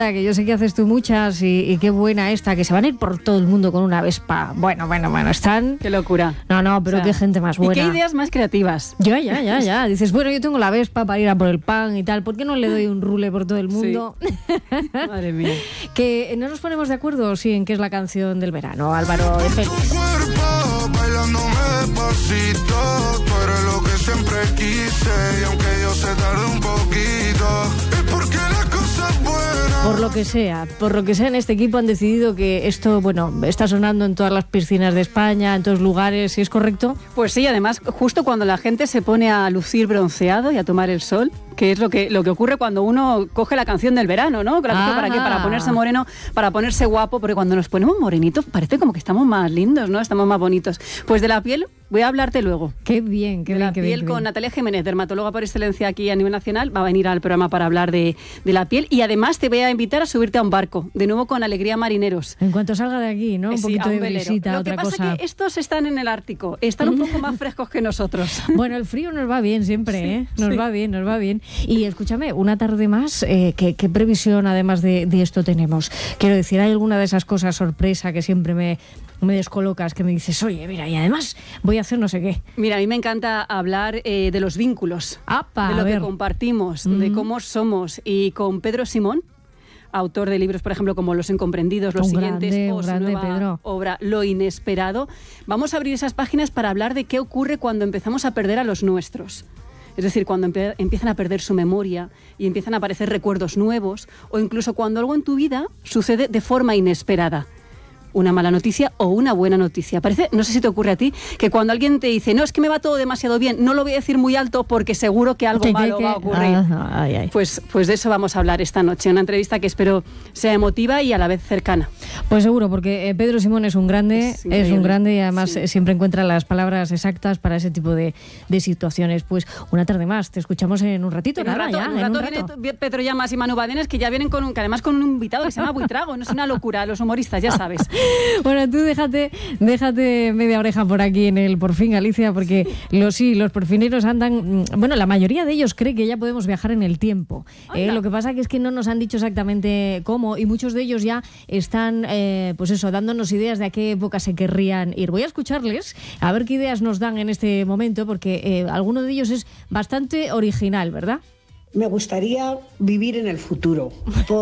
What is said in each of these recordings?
que yo sé que haces tú muchas y qué buena esta, que se van a ir por todo el mundo con una Vespa. Bueno, están... Qué locura. No, pero qué gente más buena. Y qué ideas más creativas. Ya. Dices, bueno, yo tengo la Vespa para ir a por el pan y tal, ¿por qué no le doy un rule por todo el mundo? Sí. Madre mía. Que no nos ponemos de acuerdo, sí, en qué es la canción del verano, Álvaro de Félix. Despacito, tú eres lo que siempre quise y aunque yo se tarde un poquito, es porque las cosas buenas. Por lo que sea en este equipo han decidido que esto, está sonando en todas las piscinas de España, en todos lugares, ¿sí es correcto? Pues sí, además, justo cuando la gente se pone a lucir bronceado y a tomar el sol, que es lo que ocurre cuando uno coge la canción del verano, ¿no? ¿Para qué? Para ponerse moreno, para ponerse guapo, porque cuando nos ponemos morenitos parece como que estamos más lindos, ¿no? Estamos más bonitos. Pues de la piel voy a hablarte luego. Qué bien. La piel con Natalia Jiménez, dermatóloga por excelencia aquí a nivel nacional, va a venir al programa para hablar de la piel y además te voy a invitar a subirte a un barco, de nuevo con Alegría Marineros. En cuanto salga de aquí, ¿no? Un poquito de brisita, otra cosa. Lo que pasa es que estos están en el Ártico, están un poco más frescos que nosotros. Bueno, el frío nos va bien siempre, sí, ¿eh? Nos va bien. Y escúchame, una tarde más, ¿qué previsión además de esto tenemos? Quiero decir, ¿hay alguna de esas cosas sorpresa que siempre me descolocas, que me dices, oye, mira, y además voy a hacer no sé qué? Mira, a mí me encanta hablar de los vínculos, de lo que compartimos, de cómo somos. Y con Pedro Simón, autor de libros, por ejemplo, como Los Incomprendidos, Los Siguientes, o su nueva obra Lo Inesperado, vamos a abrir esas páginas para hablar de qué ocurre cuando empezamos a perder a los nuestros. Es decir, cuando empiezan a perder su memoria y empiezan a aparecer recuerdos nuevos, o incluso cuando algo en tu vida sucede de forma inesperada. Una mala noticia o una buena noticia. Parece, no sé si te ocurre a ti, que cuando alguien te dice, no, es que me va todo demasiado bien, no lo voy a decir muy alto porque seguro que algo malo va a ocurrir. Pues de eso vamos a hablar esta noche. Una entrevista que espero sea emotiva y a la vez cercana. Pues seguro, porque Pedro Simón es un grande, y además siempre encuentra las palabras exactas para ese tipo de situaciones. Pues una tarde más, te escuchamos en un ratito. En un rato viene Pedro Llamas y Manu Badenes, que ya vienen además con un invitado que se llama Buitrago. No es una locura, los humoristas, ya sabes. Bueno, tú déjate media oreja por aquí en el Por Fin Galicia, porque los porfineros andan... Bueno, la mayoría de ellos cree que ya podemos viajar en el tiempo. Lo que pasa es que no nos han dicho exactamente cómo, y muchos de ellos ya están, dándonos ideas de a qué época se querrían ir. Voy a escucharles, a ver qué ideas nos dan en este momento, porque alguno de ellos es bastante original, ¿verdad? Me gustaría vivir en el futuro,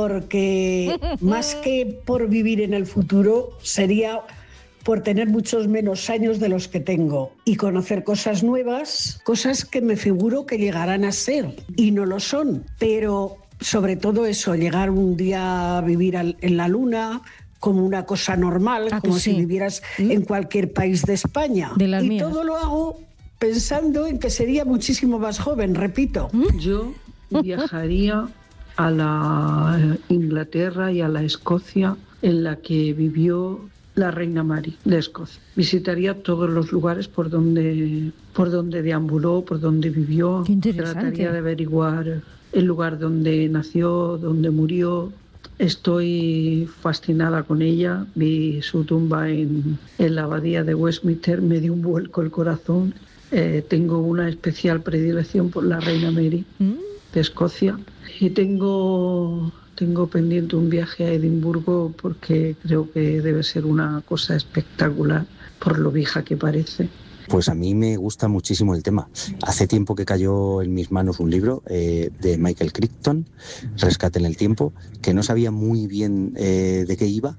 porque más que por vivir en el futuro sería por tener muchos menos años de los que tengo y conocer cosas nuevas, cosas que me figuro que llegarán a ser y no lo son, pero sobre todo eso, llegar un día a vivir en la luna como una cosa normal, como si vivieras en cualquier país de España. Y todo lo hago pensando en que sería muchísimo más joven, repito. Yo viajaría a la Inglaterra y a la Escocia en la que vivió la reina Mary de Escocia. Visitaría todos los lugares por donde deambuló, por donde vivió. Trataría de averiguar el lugar donde nació, donde murió. Estoy fascinada con ella. Vi su tumba en la abadía de Westminster, me dio un vuelco el corazón. Tengo una especial predilección por la reina Mary de Escocia y tengo pendiente un viaje a Edimburgo porque creo que debe ser una cosa espectacular por lo vieja que parece. Pues a mí me gusta muchísimo el tema. Hace tiempo que cayó en mis manos un libro de Michael Crichton, Rescate en el tiempo, que no sabía muy bien de qué iba,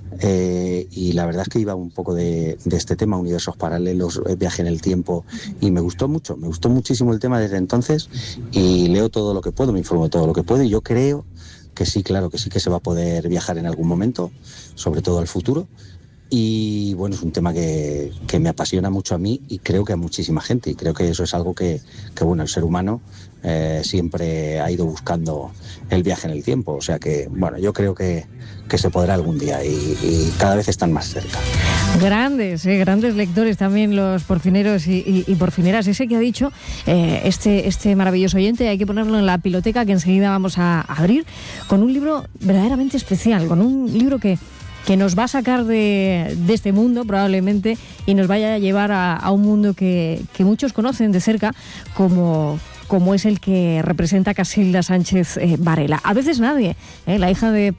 y la verdad es que iba un poco de este tema, universos paralelos, viaje en el tiempo, y me gustó muchísimo el tema desde entonces, y leo todo lo que puedo, me informo todo lo que puedo, y yo creo que sí, claro que sí que se va a poder viajar en algún momento, sobre todo al futuro. Y bueno, es un tema que me apasiona mucho a mí y creo que a muchísima gente. Y creo que eso es algo que el ser humano siempre ha ido buscando el viaje en el tiempo. O sea que, bueno, yo creo que se podrá algún día y cada vez están más cerca. Grandes lectores también los porfineros y porfineras. Ese que ha dicho este maravilloso oyente, hay que ponerlo en la piloteca que enseguida vamos a abrir, con un libro verdaderamente especial, con un libro que nos va a sacar de este mundo probablemente y nos vaya a llevar a un mundo que muchos conocen de cerca como es el que representa Casilda Sánchez Varela. A veces nadie, la hija de